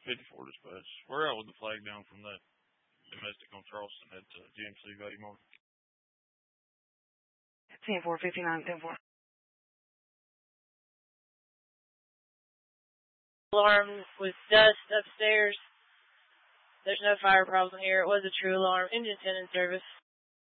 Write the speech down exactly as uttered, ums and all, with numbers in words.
fifty-four dispatch. We're out with the flag down from that domestic on Charleston at uh, G M C Value Market. ten four, fifty-nine, ten four. Alarm with dust upstairs. There's no fire problem here. It was a true alarm. Engine ten in service.